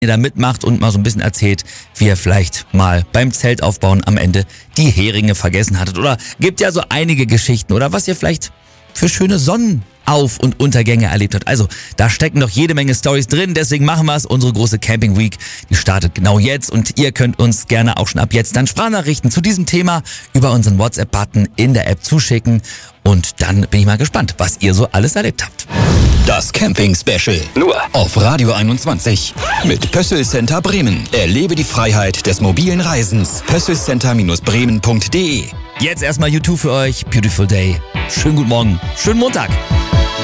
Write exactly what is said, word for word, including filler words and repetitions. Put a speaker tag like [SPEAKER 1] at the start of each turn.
[SPEAKER 1] ihr da mitmacht und mal so ein bisschen erzählt, wie ihr vielleicht mal beim Zeltaufbauen am Ende die Heringe vergessen hattet. Oder gibt ja so einige Geschichten oder was ihr vielleicht für schöne Sonnenauf- und Untergänge erlebt habt. Also da stecken noch jede Menge Storys drin, deswegen machen wir es. Unsere große Camping Week, die startet genau jetzt und ihr könnt uns gerne auch schon ab jetzt dann Sprachnachrichten zu diesem Thema über unseren WhatsApp-Button in der App zuschicken. Und dann bin ich mal gespannt, was ihr so alles erlebt habt.
[SPEAKER 2] Das Camping-Special. Nur auf Radio einundzwanzig. Mit Pössl Center Bremen. Erlebe die Freiheit des mobilen Reisens. pösselcenter bremen punkt de.
[SPEAKER 1] Jetzt erstmal YouTube für euch. Beautiful Day. Schönen guten Morgen. Schönen Montag.